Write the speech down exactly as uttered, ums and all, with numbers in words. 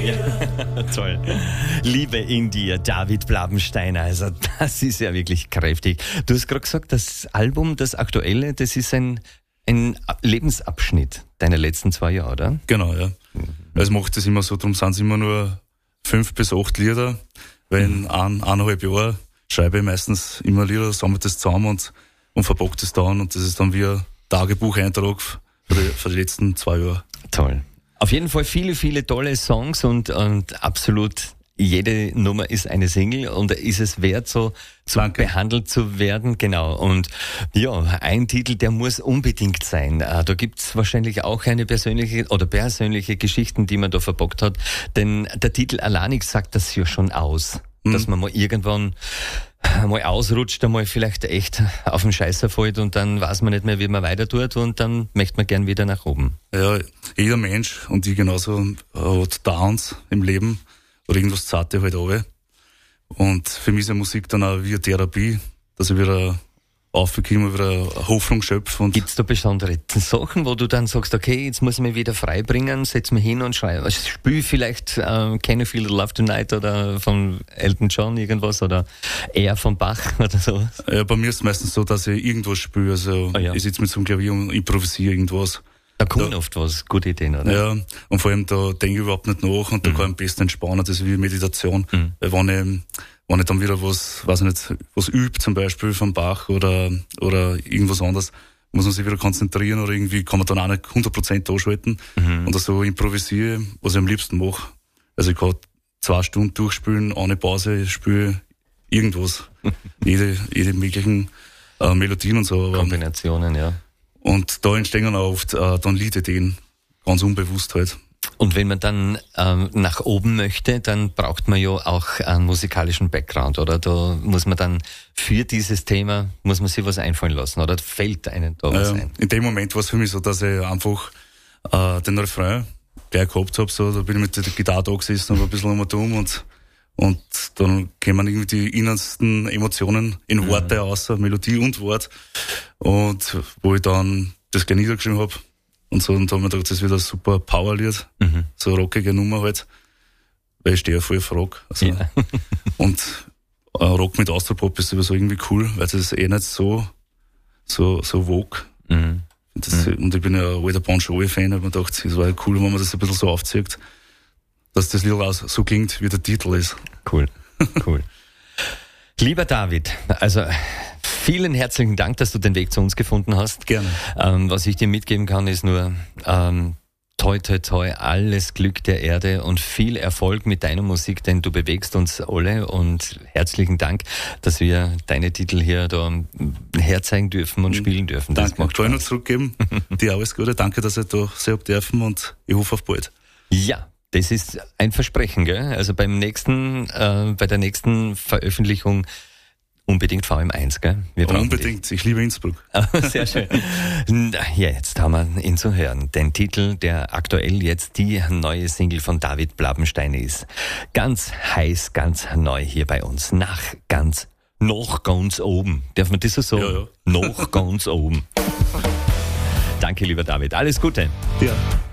Ja, toll. Liebe in dir, David Blabensteiner. Also das ist ja wirklich kräftig. Du hast gerade gesagt, das Album, das aktuelle, das ist ein, ein Lebensabschnitt deiner letzten zwei Jahre, oder? Genau, ja. Mhm. Es macht das immer so, darum sind es immer nur fünf bis acht Lieder, weil in mhm. ein, eineinhalb Jahren schreibe ich meistens immer Lieder, sammle das zusammen und, und verpacke das dann und das ist dann wie ein Tagebucheintrag für die, für die letzten zwei Jahre. Toll. Auf jeden Fall viele, viele tolle Songs und, und absolut jede Nummer ist eine Single und ist es wert, so, so behandelt zu werden. Genau. Und ja, ein Titel, der muss unbedingt sein. Da gibt's wahrscheinlich auch eine persönliche oder persönliche Geschichten, die man da verbockt hat. Denn der Titel Alleinig sagt das ja schon aus, mhm. dass man mal irgendwann mal ausrutscht, einmal vielleicht echt auf den Scheißer fällt und dann weiß man nicht mehr, wie man weiter tut und dann möchte man gern wieder nach oben. Ja, jeder Mensch und ich genauso hat Downs im Leben oder irgendwas zarte halt runter. Und für mich ist ja Musik dann auch wie eine Therapie, dass ich wieder aufkomme, wieder Hoffnung schöpfe. Und gibt's da besondere Sachen, wo du dann sagst, okay, jetzt muss ich mich wieder freibringen, setz mich hin und schreibe. Also spiel vielleicht äh, Can You Feel the Love Tonight oder von Elton John irgendwas oder eher von Bach oder so. Ja, bei mir ist es meistens so, dass ich irgendwas spiele. Also oh ja. Ich sitze mit so einem Klavier und improvisiere irgendwas. Da kommen da, oft was, gute Ideen, oder? Ja, und vor allem da denke ich überhaupt nicht nach und da mhm. kann ich am besten entspannen, das ist wie Meditation. Mhm. Weil wenn ich, wenn ich dann wieder was, weiß ich nicht, was übt, zum Beispiel vom Bach oder, oder irgendwas anderes, muss man sich wieder konzentrieren oder irgendwie kann man dann auch nicht hundert Prozent anschalten mhm. und so improvisiere, was ich am liebsten mache. Also ich kann zwei Stunden durchspielen, ohne Pause, ich spiele irgendwas. jede, jede möglichen äh, Melodien und so. Aber, Kombinationen, ja. Und da entstehen dann auch oft äh, dann Liedideen, ganz unbewusst halt. Und wenn man dann ähm, nach oben möchte, dann braucht man ja auch einen musikalischen Background, oder? Da muss man dann für dieses Thema, muss man sich was einfallen lassen, oder fällt einem da was äh, ein? In dem Moment war es für mich so, dass ich einfach äh, den Refrain gleich gehabt habe, so, da bin ich mit der Gitarre da gesessen und ein bisschen um und um und und dann kommen irgendwie die innersten Emotionen in Worte mhm. raus, Melodie und Wort. Und wo ich dann das gleich niedergeschrieben habe. Und so, und da haben wir gedacht, das ist wieder ein super Powerlied. Mhm. So eine rockige Nummer halt. Weil ich stehe ja voll auf Rock. Also, ja. Und äh, Rock mit Austropop ist sowieso irgendwie cool, weil das ist eh nicht so, so, so vogue. Mhm. Das, mhm. Und ich bin ja ein alter Bon Jovi-Fan, hab mir gedacht, es war ja cool, wenn man das ein bisschen so aufzieht, dass das Lied auch so klingt, wie der Titel ist. Cool, cool. Lieber David, also vielen herzlichen Dank, dass du den Weg zu uns gefunden hast. Gerne. Ähm, was ich dir mitgeben kann, ist nur ähm, toi, toi, toi, alles Glück der Erde und viel Erfolg mit deiner Musik, denn du bewegst uns alle und herzlichen Dank, dass wir deine Titel hier da herzeigen dürfen und spielen dürfen. Das Danke, ich kann noch zurückgeben. Dir alles Gute, danke, dass ich da sein dürfen und ich hoffe auf bald. Ja. Das ist ein Versprechen, gell? Also beim nächsten, äh, bei der nächsten Veröffentlichung unbedingt V M eins, gell? Wir unbedingt, dich. Ich liebe Innsbruck. Sehr schön. Ja, jetzt haben wir ihn zu hören. Den Titel, der aktuell jetzt die neue Single von David Blabensteiner ist. Ganz heiß, ganz neu hier bei uns. Nach ganz, noch ganz oben. Darf man das so sagen? Ja, ja. Noch ganz oben. Danke, lieber David. Alles Gute. Ja.